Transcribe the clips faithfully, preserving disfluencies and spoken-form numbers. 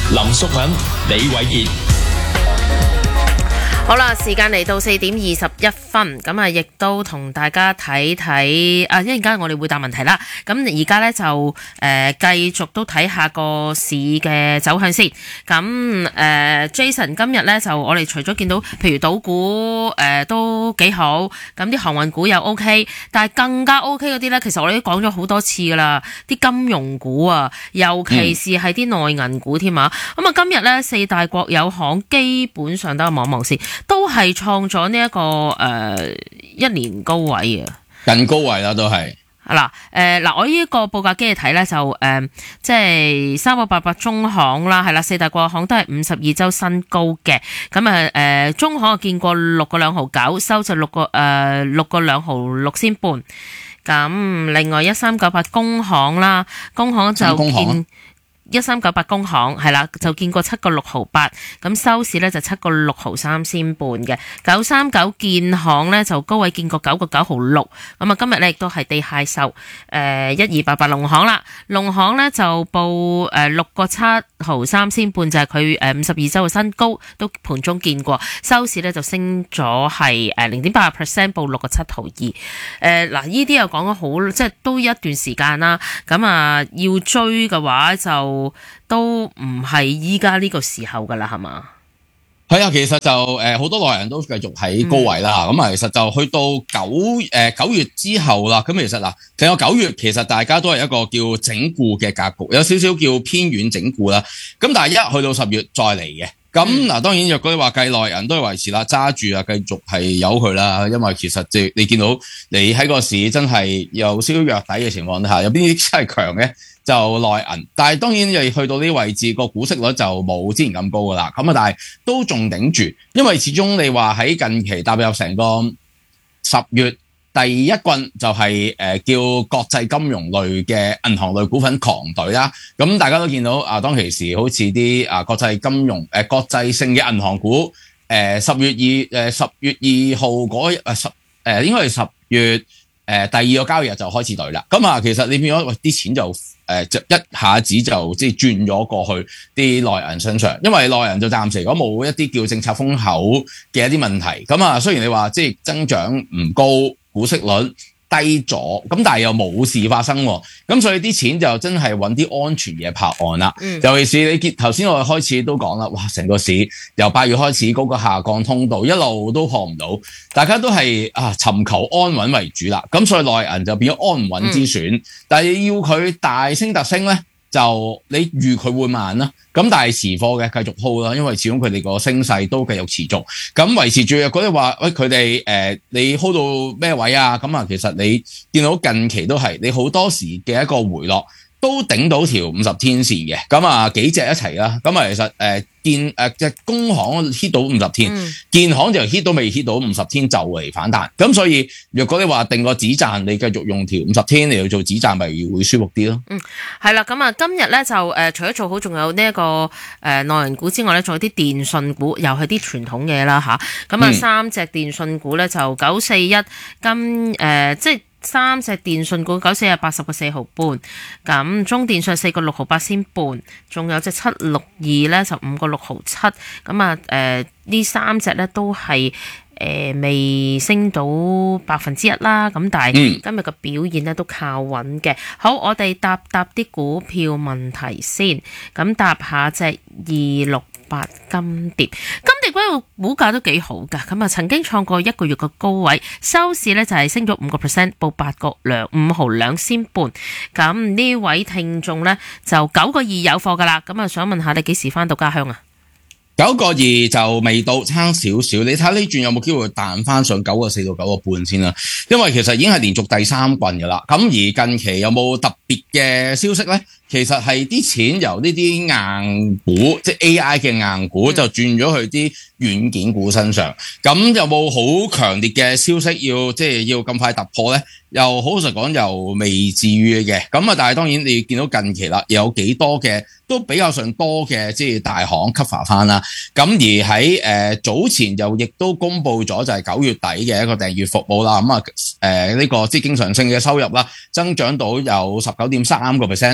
林淑敏、李偉傑。 好啦，時間嚟到四點二十一分，咁啊，亦都同大家睇睇啊，一陣間我哋會答問題啦。咁而家呢，就誒、呃、繼續都睇下個市嘅走向先。咁誒、呃、Jason 今日呢，就我哋除咗見到譬如賭股誒、呃、都幾好，咁啲航運股又 OK，但係更加 OK 嗰啲呢，其實我哋都講咗好多次噶啦，啲金融股啊，尤其是係啲內銀股添啊。咁啊，今日呢，四大國有行基本上都有望望先。都係創咗呢一個誒、呃、一年高位啊， 近高位啦都係。 嗱誒嗱，我呢個報價機嚟睇咧就誒、呃、即係三個八八中行啦，係啦，四大國行都係五十二周新高嘅。咁啊誒中行啊見過六個兩毫九，收就六個誒六個兩毫六仙半。咁另外一三九八工行啦，工行就見。一三九八工行係啦，就見過七個六毫八，咁收市咧就七個六毫三仙半嘅。九三九建行咧就高位見過九個九毫六，咁啊今日咧亦都係低 high 收。誒一二八八農行啦，農行咧就報誒六個七毫三仙半，就係佢誒五十二周嘅新高，都盤中見過，收市咧就升咗係誒零點八 percent， 報六個七毫二。誒嗱，呢啲又講咗好，即係都一段時間啦。咁啊要追嘅話就。都唔係依家呢個時候噶啦，係嘛？ 係啊，其實就誒好多內人都繼續喺高位啦。咁啊、嗯，其實就去到九誒九月之後啦。咁其實嗱，成個九月其實大家都係一個叫整固嘅格局，有少少叫偏遠整固啦。咁但係一去到十月再嚟嘅。咁嗱，當然若果你話計內人都係維持啦，揸住啊，繼續係由佢啦。因為其實即係你見到你喺個市真係有少少弱底嘅情況底下，有邊啲真係強嘅？就內銀，但係當然又去到呢啲位置，個股息率就冇之前咁高噶啦。咁啊，但係都仲頂住，因為始終你話喺近期踏入成個十月第一棍就係、是、誒、呃、叫國際金融類嘅銀行類股份狂隊啦。咁大家都見到啊，當其時好似啲啊國際金融誒、呃、國際性嘅銀行股誒十、呃、月二誒十月二號嗰誒十誒應該係十月誒、呃、第二個交易日就開始隊啦。咁啊，其實你變咗喂啲錢就。誒就、呃、一下子就即係轉咗過去啲內銀身上，因為內銀就暫時嚟講冇一啲叫政策風口嘅一啲問題。咁啊，雖然你話即係增長唔高，股息率低咗，咁但係又冇事發生喎，咁所以啲錢就真係揾啲安全嘢拍岸啦。嗯、尤其是你見頭先我哋開始都講啦，哇！成個市由八月開始嗰個下降通道一路都破唔到，大家都係啊尋求安穩為主啦。咁所以內銀就變咗安穩之選，嗯、但係要佢大升特升咧，就你預佢會慢啦。咁但係持貨嘅繼續 hold 啦，因為始終佢哋個升勢都繼續持續，咁維持住。如果你話喂佢哋誒你 hold 到咩位啊？咁啊，其實你見到近期都係你好多時嘅一個回落都頂到條五十天線嘅，咁啊幾隻一齊啦。咁啊其實誒、呃、建誒即係工行 hit 到五十天，嗯、建行就 hit 到未 hit 到五十天就嚟反彈。咁所以若果你話定個止賺，你繼續用條五十天嚟做止賺，咪會舒服啲咯。嗯， 係啦。咁啊，今日咧就誒、呃、除咗做好，仲有呢、這、一個誒、呃、內銀股之外咧，仲有啲電訊股，又係啲傳統嘢啦吓。咁啊，三隻電訊股咧就九四一今誒即係。三隻電訊股九四日八十個四毫半，咁中電信四個六毫八仙半，仲有隻七六二咧就五個六毫七，咁啊誒呢三隻咧都係誒、呃、未升到百分之一啦，咁但係今日嘅表現咧都靠穩嘅。好，我哋答答啲股票問題先，咁答下隻二六八金蝶，金蝶嗰個股價都幾好噶，咁啊曾經創過一個月嘅高位，收市咧就係升咗五個 percent， 報八個兩五毫兩仙半。咁呢位聽眾咧就九個二有貨噶啦，咁啊想問下你幾時翻到家鄉啊？ 九個二就未到，差少少。你睇下呢轉有冇機會彈翻上九個四到九個半先啦？因為其實已經係連續第三棍噶啦。咁而近期有冇特別嘅消息咧？其實係啲錢由呢啲硬股，即係 A I 嘅硬股，就轉咗去啲軟件股身上。咁有冇好強烈嘅消息要即係要咁快突破咧？又好老實講，又未至於嘅。咁啊，但係當然你見到近期啦，有幾多嘅都比較上多嘅，即係大行 cover 翻啦。咁而喺誒、呃、早前又亦都公布咗就係九月底嘅一個訂閱服務啦。咁啊誒呢個即係經常性嘅收入啦，增長到有十九點三個 percent。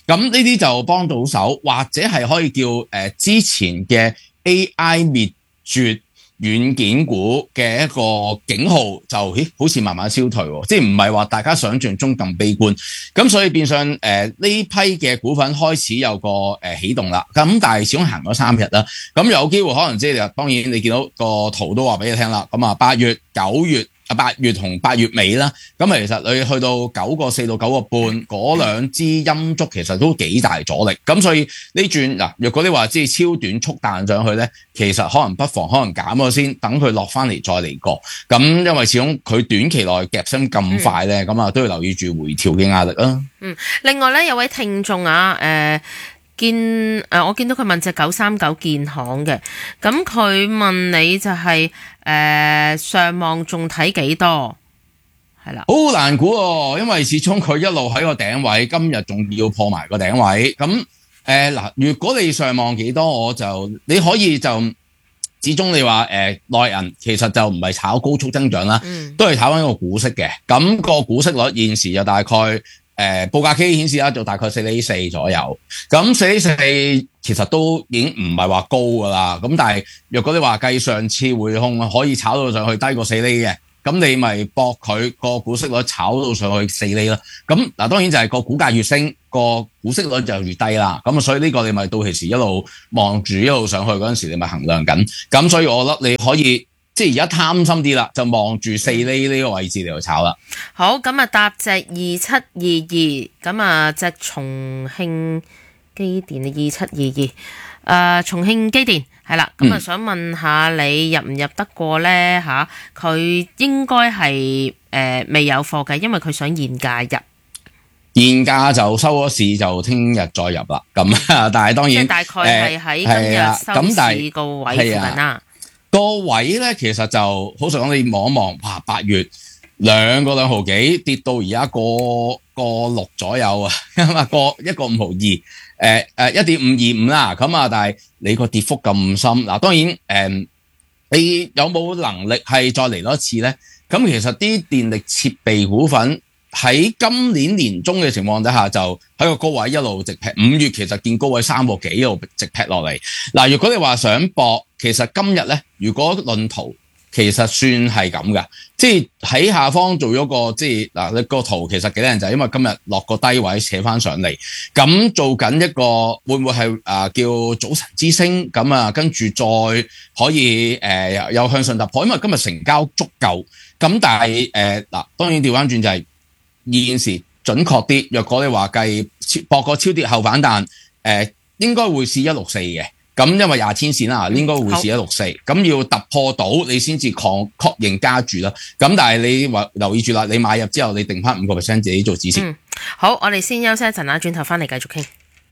咁呢啲就幫到手，或者係可以叫誒、呃、之前嘅 A I 滅絕軟件股嘅一個警號就咦好似慢慢消退喎，即係唔係話大家想象中咁悲觀，咁所以變相誒呢、呃、批嘅股份開始有個誒、呃、起動啦，咁但係始終行咗三日啦，咁有機會可能即係當然你見到個圖都話俾你聽啦，咁啊八月九月。八月同八月尾啦，咁其實你去到九個四到九個半嗰兩支陰燭，其實都幾大阻力。咁所以呢轉嗱，若果你話即係超短速彈上去咧，其實可能不妨可能減咗先，等佢落翻嚟再嚟過。咁因為始終佢短期內夾升咁快咧，咁啊、嗯、都要留意住回調嘅壓力啦。 嗯，另外咧有位聽眾啊，誒、呃。見誒、呃，我見到佢問隻九三九建行嘅，咁佢問你就係、是、誒、呃、上望仲睇幾多？係啦， 好難估喎，因為始終佢一路喺個頂位，今日仲要破埋個頂位。咁誒嗱，如果你上望幾多，我就你可以就始終你話誒、呃、內銀其實就唔係炒高速增長啦，嗯、都係炒緊個股息嘅。咁、那個股息率現時就大概。誒、呃、報價 K 顯示啦，就大概四厘四左右。咁四厘四其實都已經唔係話高㗎啦。咁但係若果你話計上次匯控可以炒到上去低過四厘嘅，咁你咪搏佢個股息率炒到上去四厘啦。咁嗱，當然就係個股價越升，個股息率就越低啦。咁所以呢個你咪到期時一路望住一路上去嗰陣時，你咪衡量緊。咁所以我覺得你可以。即係而家貪心啲啦，就望住四厘呢個位置嚟去炒啦。 好，咁啊搭隻二七二二，咁啊隻重慶機電二七二二，誒重慶機電係啦，咁啊想問下你入唔入得過咧吓？佢、啊、應該係誒未有貨嘅，因為佢想現價入。 現價就收咗市就聽日再入啦。咁啊，但係當然即係大概係喺今日收市個位附近啦。 個位咧，其實就好實講，你望一望，哇！八月兩個兩毫幾跌到而家個個六左右啊，咁啊個一個五毫二，誒誒一點五二五啦，咁啊，但係你個跌幅咁深，嗱當然誒、呃，你有冇能力係再嚟多一次咧？咁其實啲電力設備股份喺今年年中嘅情況底下，就喺個高位一路直劈，五月其實見高位三個幾一路直劈落嚟。嗱，如果你話想搏，其實今日咧，如果論圖，其實算係咁噶，即係喺下方做咗個即係嗱，你個圖其實幾靚，就係因為今日落個低位扯翻上嚟，咁做緊一個會唔會係啊叫早晨之星咁啊，跟住再可以誒有、呃、向上突破，因為今日成交足夠，咁但係誒嗱，當然調翻轉就係現時準確啲，若果你話計博個超跌後反彈，誒、呃、應該會試一六四嘅。咁因為廿天線啦，應該會試一六四，咁要突破到你先至確確認加注啦。咁但係你話留意住啦，你買入之後你定翻五個 percent 自己做止蝕。 嗯，好，我哋先休息一陣啦，轉頭翻嚟繼續傾。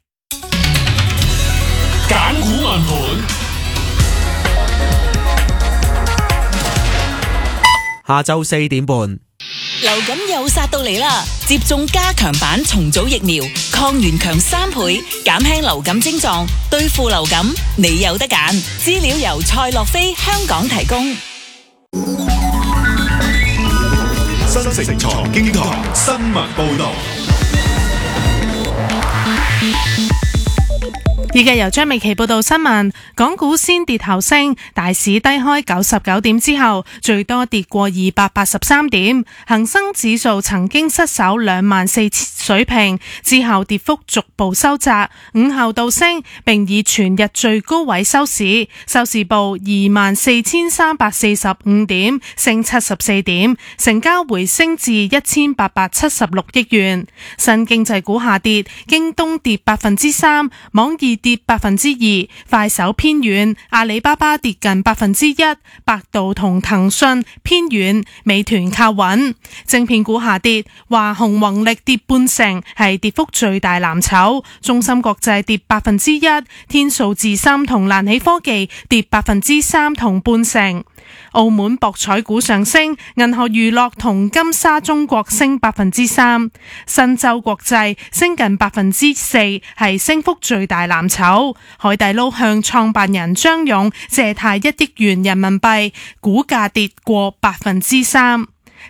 揀股問盤， 下晝四點半。 流感又殺到嚟啦！接種加強版重組疫苗，抗原強三倍，減輕流感症狀，對付流感，你有得揀。資料由蔡樂飛香港提供。 新城財經台新聞報道。 而家由張美琪報道新聞，港股先跌後升，大市低開九十九點之後，最多跌過二百八十三點，恒生指數曾經失守兩萬四千水平，之後跌幅逐步收窄，午後倒升，並以全日最高位收市，收市報二萬四千三百四十五點，升七十四點，成交回升至一千八百七十六億元。新經濟股下跌，京東跌百分之三，網易跌百分之二，快手偏軟，阿里巴巴跌近百分之一，百度同騰訊偏軟，美團靠穩。晶片股下跌，華虹宏力跌半成，係跌幅最大藍籌。中芯國際跌百分之一，天數智深同瀾起科技跌百分之三同半成。澳門博彩股上升，銀河娛樂同金沙中國升百分之三，新洲國際升近百分之四，係升幅最大藍籌。海底撈向創辦人張勇借貸一億元人民幣，股價跌過百分之三。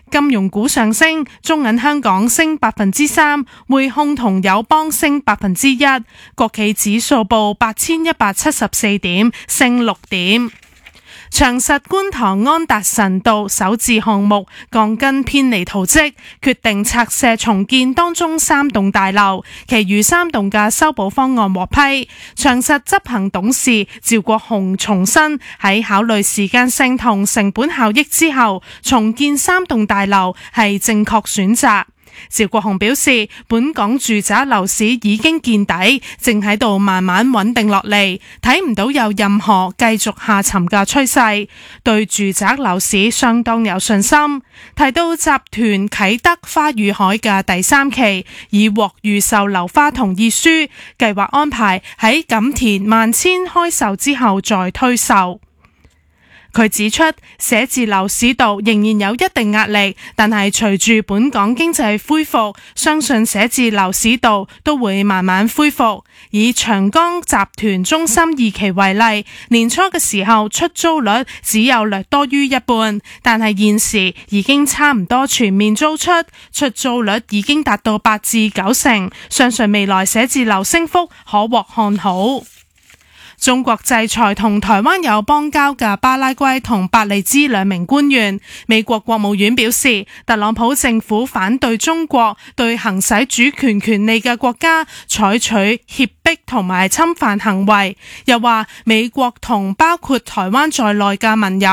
金融股上升，中銀香港升百分之三，匯控同友邦升百分之一，國企指數報八千一百七十四點，升六點。長實觀塘安達臣道首置項目鋼筋偏離圖則，決定拆卸重建當中三棟大樓，其餘三棟嘅修補方案獲批。長實執行董事趙國雄重申，喺考慮時間性同成本效益之後，重建三棟大樓係正確選擇。趙國雄表示，本港住宅樓市已經見底，正喺度慢慢穩定落嚟，睇唔到有任何繼續下沉嘅趨勢，對住宅樓市相當有信心。提到集團啟德花與海嘅第三期已獲預售樓花同意書，計劃安排喺錦田萬千開售之後再推售。佢指出，寫字樓市道仍然有一定壓力，但係隨住本港經濟恢復，相信寫字樓市道都會慢慢恢復。以長江集團中心二期為例，年初嘅時候出租率只有略多於一半，但係現時已經差唔多全面租出，出租率已經達到八至九成，相信未來寫字樓升幅可獲看好。中國制裁同台灣有邦交嘅巴拉圭同伯利茲兩名官員。美國國務院表示，特朗普政府反對中國對行使主權權利嘅國家採取脅迫同埋侵犯行為，又話美國同包括台灣在內嘅盟友